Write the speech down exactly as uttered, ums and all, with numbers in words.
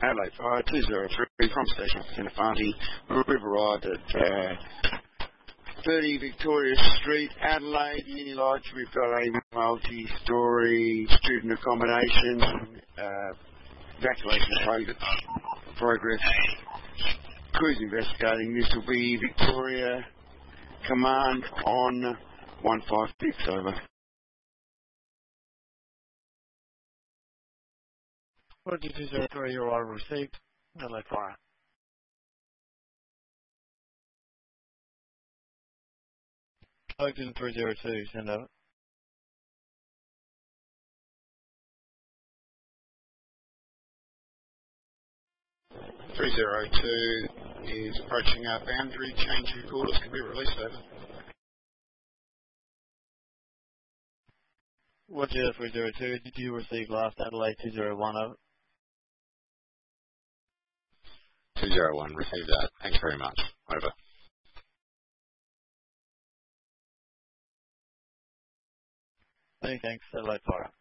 Adelaide Fire two zero three from Station Cinefanti, River Ride at uh, thirty Victoria Street, Adelaide, Uni Lodge. We've got a multi-storey student accommodation, uh, evacuation prog- progress. Crews investigating. This will be Victoria Command on one five six, over. four two two zero three, your order received. Adelaide Fire. Oakland three zero two, send over. three zero two is approaching our boundary. Change of orders can be released, over. Watch out three zero two, did you receive last Adelaide two zero one, over? two zero one, received that. Thanks very much. Over. Many thanks, Adelaide Fire.